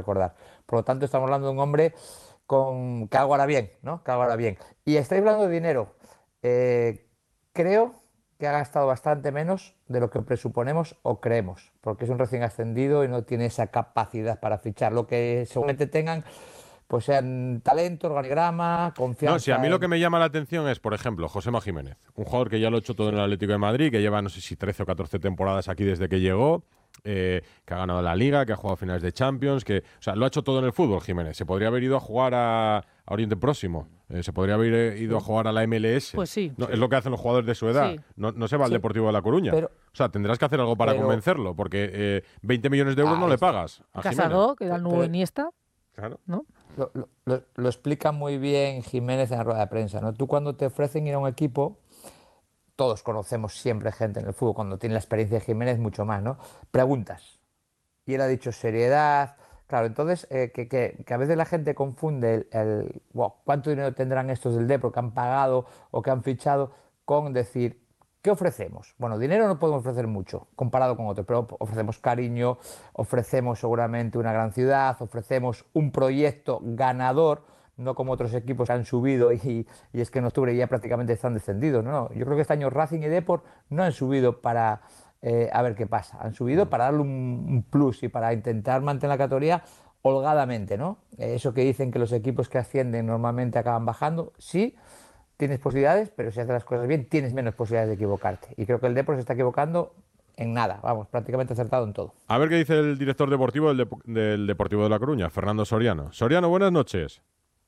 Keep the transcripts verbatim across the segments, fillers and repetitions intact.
recordar. Por lo tanto, estamos hablando de un hombre con, que algo hará bien, ¿no? Que algo hará bien. Y estáis hablando de dinero. Eh, creo que ha gastado bastante menos de lo que presuponemos o creemos, porque es un recién ascendido y no tiene esa capacidad para fichar. Lo que seguramente tengan, pues sean talento, organigrama, No, si a mí confianza lo que en... me llama la atención es, por ejemplo, Josema Jiménez, un jugador que ya lo ha hecho todo en el Atlético de Madrid, que lleva no sé si trece o catorce temporadas aquí desde que llegó, eh, que ha ganado la Liga, que ha jugado finales de Champions, que, o sea, lo ha hecho todo en el fútbol, Jiménez. Se podría haber ido a jugar a, a Oriente Próximo, eh, se podría haber eh, ido a jugar a la M L S. Pues sí. No, Sí. Es lo que hacen los jugadores de su edad. Sí. No, no se va al Sí, Deportivo de La Coruña. pero, O sea, tendrás que hacer algo para pero, convencerlo, porque eh, veinte millones de euros no ahí le está. pagas a Jiménez. Casado, que era el nuevo Pero Iniesta, Claro. ¿no? lo, lo- lo- lo explica muy bien Jiménez en la rueda de prensa, ¿no? Tú cuando te ofrecen ir a un equipo, todos conocemos siempre gente en el fútbol, cuando tiene la experiencia de Jiménez mucho más, ¿no? Preguntas. Y él ha dicho seriedad. Claro, entonces eh, que, que- que a veces la gente confunde el, el, "Wow, ¿cuánto dinero tendrán estos del Depor que han pagado o que han fichado?" con decir, ¿qué ofrecemos? Bueno, dinero no podemos ofrecer mucho comparado con otros, pero ofrecemos cariño, ofrecemos seguramente una gran ciudad, ofrecemos un proyecto ganador, no como otros equipos que han subido y, y es que en octubre ya prácticamente están descendidos. No, no, yo creo que este año Racing y Depor no han subido para eh, a ver qué pasa. Han subido para darle un, un plus y para intentar mantener la categoría holgadamente, ¿no? Eh, eso que dicen que los equipos que ascienden normalmente acaban bajando, sí, tienes posibilidades, pero si haces las cosas bien, tienes menos posibilidades de equivocarte. Y creo que el Depor se está equivocando en nada, vamos, prácticamente acertado en todo. A ver qué dice el director deportivo del, Dep- del Deportivo de La Coruña, Fernando Soriano. Soriano, buenas noches.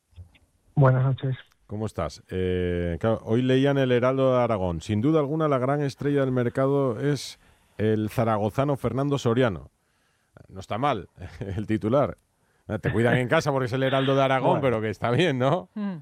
Buenas noches. ¿Cómo estás? Eh, claro, hoy leía en el Heraldo de Aragón. Sin duda alguna, la gran estrella del mercado es el zaragozano Fernando Soriano. No está mal el titular. Te cuidan en casa porque es el Heraldo de Aragón, Bueno. pero que está bien, ¿no? Mm.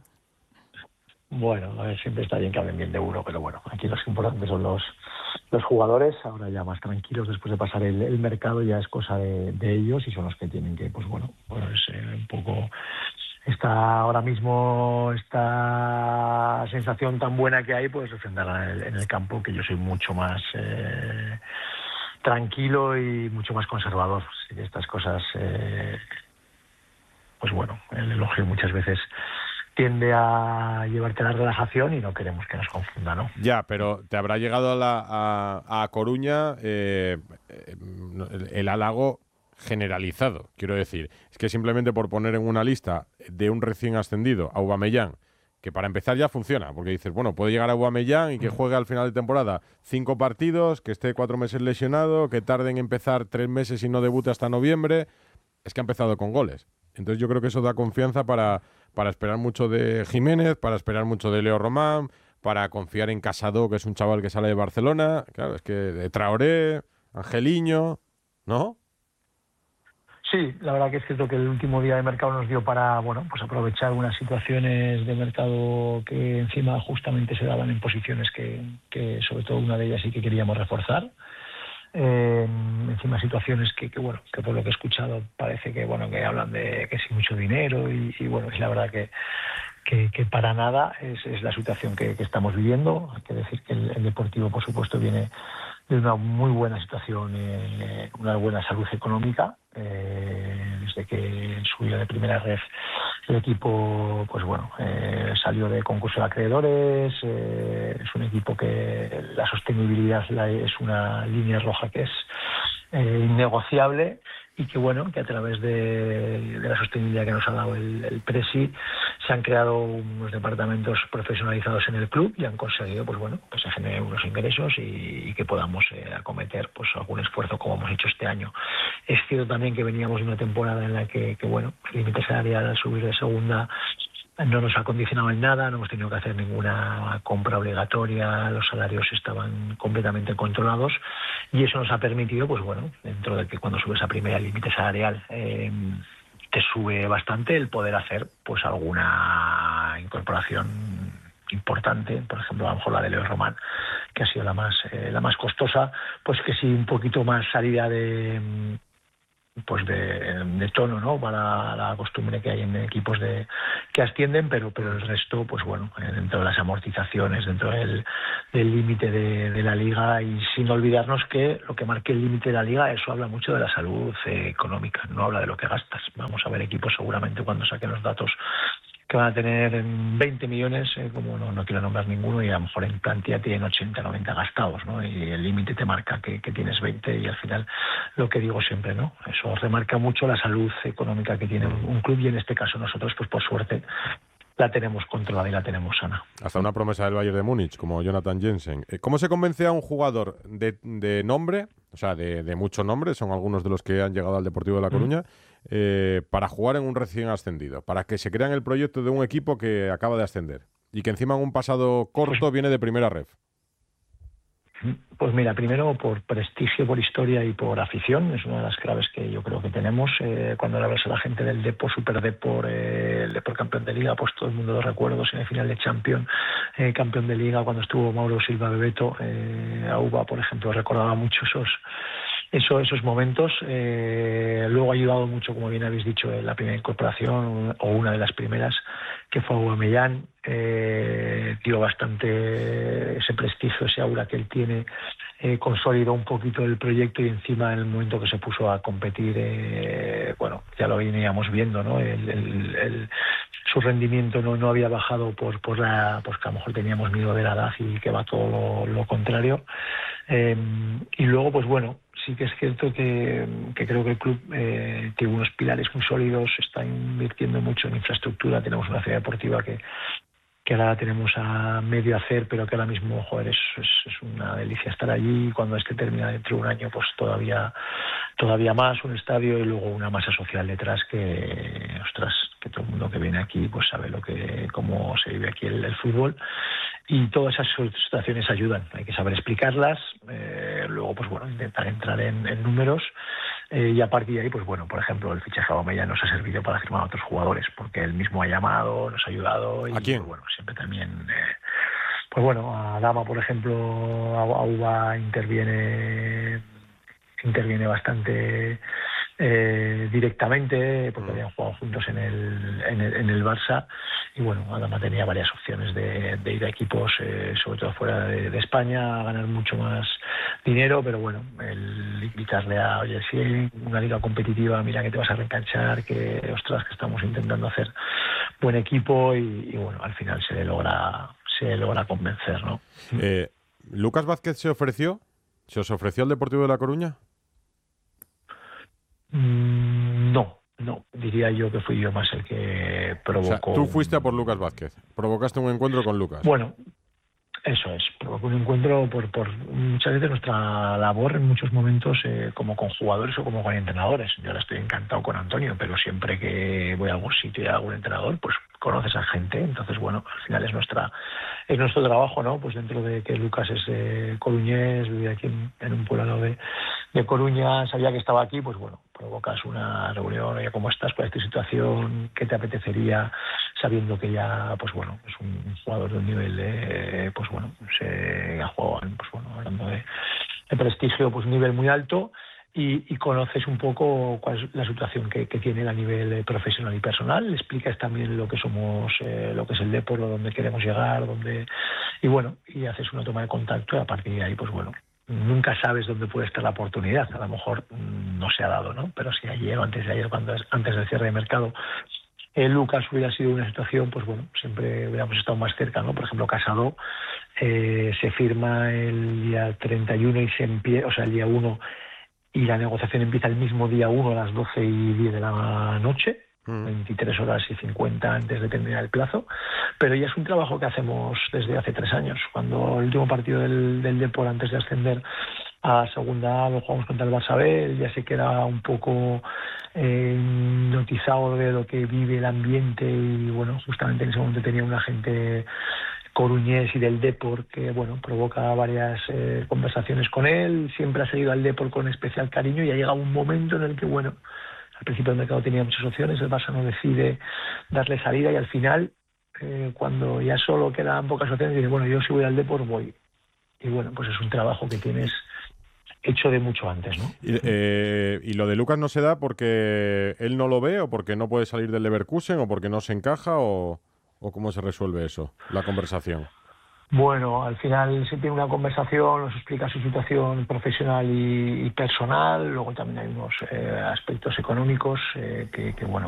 Bueno, a ver, siempre está bien que hablen bien de uno, pero bueno, aquí los importantes son los, los jugadores, ahora ya más tranquilos después de pasar el, el mercado, ya es cosa de, de ellos y son los que tienen que, pues bueno, pues eh, un poco esta ahora mismo esta sensación tan buena que hay, pues refrendarla en el, en el campo, que yo soy mucho más eh, tranquilo y mucho más conservador. Así que estas cosas, eh, pues bueno, el elogio muchas veces tiende a llevarte a la relajación y no queremos que nos confunda, ¿no? Ya, pero te habrá llegado a, la, a, a Coruña eh, eh, el, el halago generalizado, quiero decir. Es que simplemente por poner en una lista de un recién ascendido, Aubameyang, que para empezar ya funciona, porque dices, bueno, puede llegar a Aubameyang y que juegue al final de temporada cinco partidos, que esté cuatro meses lesionado, que tarde en empezar tres meses y no debute hasta noviembre. Es que ha empezado con goles. Entonces yo creo que eso da confianza para, para esperar mucho de Jiménez, para esperar mucho de Leo Román, para confiar en Casado, que es un chaval que sale de Barcelona. Claro, es que de Traoré, Angeliño, ¿no? Sí, la verdad que es cierto que el último día de mercado nos dio para, bueno, pues aprovechar unas situaciones de mercado que encima justamente se daban en posiciones que, que sobre todo una de ellas sí que queríamos reforzar. Eh, encima situaciones que, que bueno, que por lo que he escuchado parece que bueno, que hablan de que sí mucho dinero y, y bueno, es la verdad que que, que para nada es, es la situación que, que estamos viviendo. Hay que decir que el, el Deportivo, por supuesto, viene de una muy buena situación, eh, una buena salud económica. Eh, desde que subió de primera red el equipo, pues bueno, eh, salió de concurso de acreedores. Eh, es un equipo que la sostenibilidad la, es una línea roja que es eh, innegociable. Y que bueno, que a través de, de la sostenibilidad que nos ha dado el, el Presi, se han creado unos departamentos profesionalizados en el club y han conseguido, pues bueno, que se generen unos ingresos y, y que podamos eh, acometer pues algún esfuerzo como hemos hecho este año. Es cierto también que veníamos de una temporada en la que, que bueno, el límite salarial al subir de segunda no nos ha condicionado en nada, no hemos tenido que hacer ninguna compra obligatoria, los salarios estaban completamente controlados y eso nos ha permitido, pues bueno, dentro de que cuando subes a primera el límite salarial eh, te sube bastante, el poder hacer pues alguna incorporación importante, por ejemplo a lo mejor la de Leo Román, que ha sido la más eh, la más costosa, pues que sí un poquito más salida de pues de, de tono, ¿no? Para la costumbre que hay en equipos de que ascienden, pero pero el resto, pues bueno, dentro de las amortizaciones, dentro del del límite de, de la liga, y sin olvidarnos que lo que marque el límite de la liga, eso habla mucho de la salud eh, económica, no habla de lo que gastas. Vamos a ver equipos seguramente cuando saquen los datos que van a tener veinte millones, eh, como no, no quiero nombrar ninguno, y a lo mejor en plantilla tienen ochenta, noventa gastados, ¿no? Y el límite te marca que, que tienes veinte, y al final, lo que digo siempre, ¿no? Eso remarca mucho la salud económica que tiene un club, y en este caso nosotros, pues por suerte, la tenemos controlada y la tenemos sana. Hasta una promesa del Bayern de Múnich, como Jonathan Jensen. ¿Cómo se convence a un jugador de, de nombre, o sea, de, de mucho nombre, son algunos de los que han llegado al Deportivo de La Coruña, eh, para jugar en un recién ascendido, para que se crea en el proyecto de un equipo que acaba de ascender y que encima en un pasado corto Pues, viene de primera ref? Pues mira, primero por prestigio, por historia y por afición, es una de las claves que yo creo que tenemos. Eh, cuando le hablas a la gente del Depor, Super Depor, eh, el Depor campeón de Liga, pues todo el mundo lo recuerda, en el final de Champions, eh, campeón de Liga, cuando estuvo Mauro Silva Bebeto, eh, Auba, por ejemplo, recordaba mucho esos Eso, esos momentos. Eh, luego ha ayudado mucho, como bien habéis dicho, en la primera incorporación, o una de las primeras, que fue Aubameyang. Eh, dio bastante ese prestigio, ese aura que él tiene, eh, consolidó un poquito el proyecto, y encima en el momento que se puso a competir, eh, bueno, ya lo veníamos viendo, ¿no? El, el, el, su rendimiento no, no había bajado por, por la, pues que a lo mejor teníamos miedo de la edad, y que va todo lo, lo contrario. Eh, y luego, pues bueno, sí que es cierto que, que creo que el club eh, tiene unos pilares muy sólidos, está invirtiendo mucho en infraestructura, tenemos una ciudad deportiva que, que ahora tenemos a medio hacer, pero que ahora mismo, joder, es, es, es una delicia estar allí. Cuando este termina dentro de un año, pues todavía todavía más, un estadio, y luego una masa social detrás que, ostras, que todo el mundo que viene aquí pues sabe lo que cómo se vive aquí el, el fútbol. Y todas esas situaciones ayudan, hay que saber explicarlas, eh, luego pues bueno, intentar entrar en, en números, eh, y a partir de ahí, pues bueno, por ejemplo, el fichaje de Aubameyang nos ha servido para firmar a otros jugadores, porque él mismo ha llamado, nos ha ayudado, y ¿A quién? pues, bueno, siempre también, eh, pues bueno, a Dama, por ejemplo, Auba interviene, interviene bastante eh, directamente, porque habían jugado juntos en el, en el, en el Barça. Y bueno, Adama tenía varias opciones de, de ir a equipos, eh, sobre todo fuera de, de España, a ganar mucho más dinero, pero bueno, el invitarle a, oye, si hay una liga competitiva, mira que te vas a reenganchar, que ostras, que estamos intentando hacer buen equipo, y, y bueno, al final se le logra, se le logra convencer, ¿no? Eh, ¿Lucas Vázquez se ofreció? ¿Se os ofreció al Deportivo de La Coruña? Mm, no. No, diría yo que fui yo más el que provocó. O sea, tú fuiste a por Lucas Vázquez, provocaste un encuentro con Lucas. Bueno, eso es, provocó un encuentro por, por muchas veces nuestra labor en muchos momentos, eh, como con jugadores o como con entrenadores. Yo ahora estoy encantado con Antonio, pero siempre que voy a algún sitio y a algún entrenador, pues conoces a gente. Entonces, bueno, al final es nuestra es nuestro trabajo, ¿no? Pues dentro de que Lucas es eh, coruñés, vive aquí en, en un pueblo de, de Coruña, sabía que estaba aquí, pues bueno, provocas una reunión, oye, ¿cómo estás con esta situación? ¿Qué te apetecería? Sabiendo que ya, pues bueno, es un jugador de un nivel, de, pues bueno, se ha jugado, pues bueno, hablando de, de prestigio, pues un nivel muy alto, y, y conoces un poco cuál es la situación que, que tiene a nivel profesional y personal. Le explicas también lo que somos, eh, lo que es el deporte, dónde queremos llegar, dónde, y bueno, y haces una toma de contacto, y a partir de ahí, pues bueno, nunca sabes dónde puede estar la oportunidad. A lo mejor no se ha dado, ¿no? Pero si ayer o antes de ayer, cuando es, antes del cierre de mercado, eh, Lucas hubiera sido una situación, pues bueno, siempre hubiéramos estado más cerca, ¿no? Por ejemplo, Casado eh, se firma el día treinta y uno y se empieza, o sea, el día uno, y la negociación empieza el mismo día uno a las doce y diez de la noche. veintitrés horas y cincuenta antes de terminar el plazo, pero ya es un trabajo que hacemos desde hace tres años. Cuando el último partido del, del Depor, antes de ascender a segunda, lo jugamos contra el Barça B, él ya se queda un poco eh, notizado de lo que vive el ambiente, y bueno, justamente en ese momento tenía un agente coruñés y del Depor que bueno, provoca varias eh, conversaciones con él. Siempre ha seguido al Depor con especial cariño, y ha llegado un momento en el que bueno, al principio el mercado tenía muchas opciones, el Barça no decide darle salida, y al final, eh, cuando ya solo quedan pocas opciones, dice, bueno, yo si voy al Depor voy. Y bueno, pues es un trabajo que tienes hecho de mucho antes, ¿no? Y, eh, ¿Y lo de Lucas no se da porque él no lo ve o porque no puede salir del Leverkusen o porque no se encaja o, o cómo se resuelve eso, la conversación? Bueno, al final se tiene una conversación, nos explica su situación profesional y, y personal, luego también hay unos eh, aspectos económicos eh, que, que, bueno,